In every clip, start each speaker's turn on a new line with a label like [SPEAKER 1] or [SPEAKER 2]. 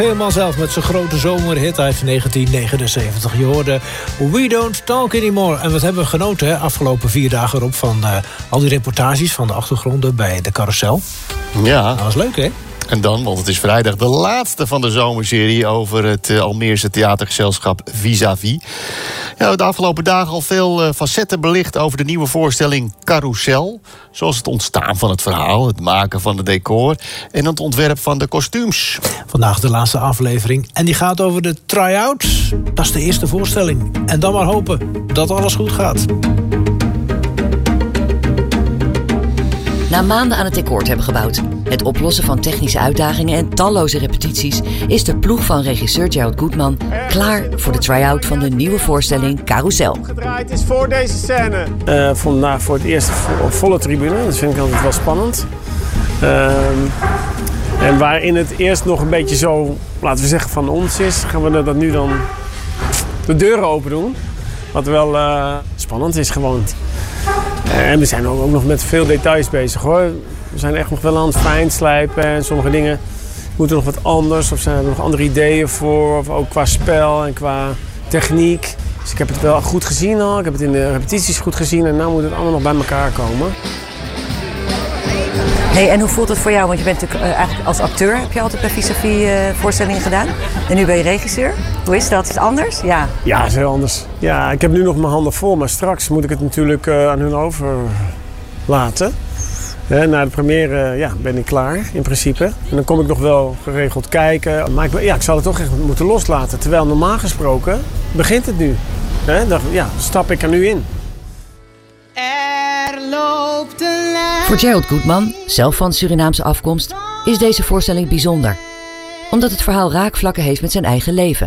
[SPEAKER 1] Helemaal zelf met zijn grote zomerhit uit 1979. Je hoorde We Don't Talk Anymore. En wat hebben we genoten, hè, afgelopen 4 dagen erop... van al die reportages van de achtergronden bij de Carousel.
[SPEAKER 2] Ja.
[SPEAKER 1] Dat was leuk, hè?
[SPEAKER 2] En dan, want het is vrijdag, de laatste van de zomerserie... over het Almeerse theatergezelschap Vis-à-Vis. Ja, de afgelopen dagen al veel facetten belicht... over de nieuwe voorstelling Carousel. Zoals het ontstaan van het verhaal, het maken van het decor... en het ontwerp van de kostuums.
[SPEAKER 1] Vandaag de laatste aflevering. En die gaat over de try-outs. Dat is de eerste voorstelling. En dan maar hopen dat alles goed gaat.
[SPEAKER 3] Na maanden aan het decor te hebben gebouwd, het oplossen van technische uitdagingen en talloze repetities, is de ploeg van regisseur Gerald Goodman klaar voor de try-out van de nieuwe voorstelling Carousel.
[SPEAKER 4] Gedraaid is voor deze scène. Vandaag voor het eerst op volle tribune, dat vind ik altijd wel spannend. En waarin het eerst nog een beetje zo, laten we zeggen, van ons is, gaan we dat nu dan de deuren open doen. Wat wel spannend is gewoon. En we zijn ook nog met veel details bezig, hoor. We zijn echt nog wel aan het fijnslijpen en sommige dingen moeten nog wat anders. Of zijn er nog andere ideeën voor, of ook qua spel en qua techniek. Dus ik heb het wel goed gezien al, ik heb het in de repetities goed gezien en nu moet het allemaal nog bij elkaar komen.
[SPEAKER 3] Hey, en hoe voelt het voor jou? Want je bent natuurlijk eigenlijk als acteur, heb je altijd bij Vis-à-Vis voorstellingen gedaan. En nu ben je regisseur. Hoe is dat? Is het anders? Ja.
[SPEAKER 4] Ja, het is heel anders. Ja, ik heb nu nog mijn handen vol, maar straks moet ik het natuurlijk aan hun overlaten. Na de première ben ik klaar, in principe. En dan kom ik nog wel geregeld kijken. Maar ik zal het toch echt moeten loslaten. Terwijl normaal gesproken begint het nu. Dan stap ik er nu in.
[SPEAKER 3] Voor Gerald Goodman, zelf van Surinaamse afkomst, is deze voorstelling bijzonder. Omdat het verhaal raakvlakken heeft met zijn eigen leven.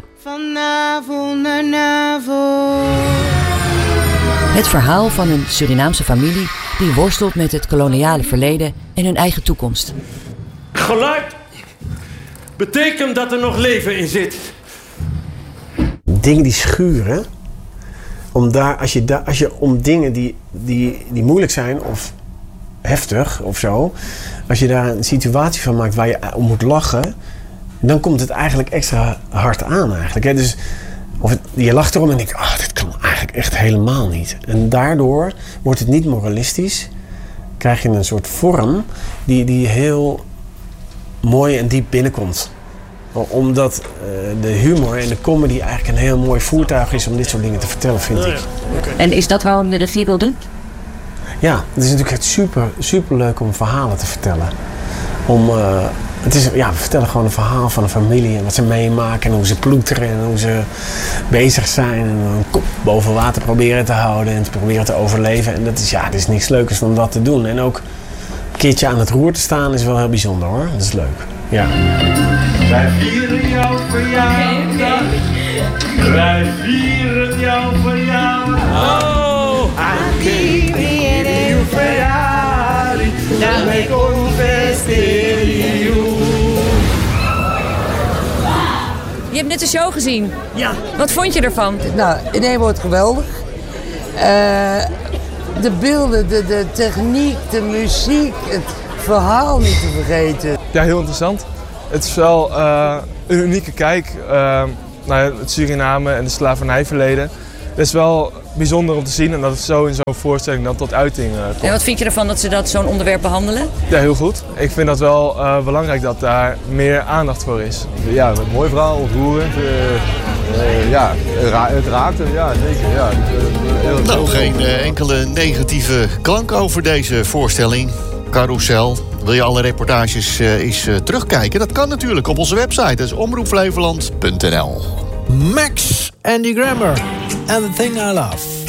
[SPEAKER 3] Het verhaal van een Surinaamse familie die worstelt met het koloniale verleden en hun eigen toekomst.
[SPEAKER 5] Geluid betekent dat er nog leven in zit.
[SPEAKER 4] Dingen die schuren. Als je om dingen die moeilijk zijn of heftig of zo, als je daar een situatie van maakt waar je om moet lachen, dan komt het eigenlijk extra hard aan eigenlijk. Hè? Dus je lacht erom en denkt, dit kan eigenlijk echt helemaal niet. En daardoor wordt het niet moralistisch. Krijg je een soort vorm die heel mooi en diep binnenkomt. Omdat de humor en de comedy eigenlijk een heel mooi voertuig is om dit soort dingen te vertellen, vind ik.
[SPEAKER 3] Okay. En is dat waarom je de regie wil doen?
[SPEAKER 4] Ja, het is natuurlijk super leuk om verhalen te vertellen. We vertellen gewoon een verhaal van een familie en wat ze meemaken en hoe ze ploeteren en hoe ze bezig zijn en een kop boven water proberen te houden en te proberen te overleven. En dat is niks leukers dan dat te doen. En ook een keertje aan het roer te staan is wel heel bijzonder, hoor. Dat is leuk. Ja.
[SPEAKER 5] Wij vieren jouw verjaardag. Wij vieren jouw verjaardag. Oh, you Ferrari, dame con festerio.
[SPEAKER 3] Je hebt net de show gezien.
[SPEAKER 4] Ja.
[SPEAKER 3] Wat vond je ervan?
[SPEAKER 6] Nou, in één woord geweldig. De beelden, de techniek, de muziek, het verhaal niet te vergeten.
[SPEAKER 7] Ja, heel interessant. Het is wel een unieke kijk naar het Suriname en de slavernijverleden. Het is wel bijzonder om te zien en dat het zo in zo'n voorstelling dan tot uiting komt.
[SPEAKER 3] En wat vind je ervan dat ze zo'n onderwerp behandelen?
[SPEAKER 7] Ja, heel goed. Ik vind dat wel belangrijk dat daar meer aandacht voor is.
[SPEAKER 8] Ja, een mooi verhaal, ontroerend. Het raakt hem, ja zeker. Ja.
[SPEAKER 2] Geen enkele negatieve klank over deze voorstelling. Carousel. Wil je alle reportages eens terugkijken? Dat kan natuurlijk op onze website. Dat is omroepflevoland.nl.
[SPEAKER 1] Max, Andy Grammer and The Thing I Love.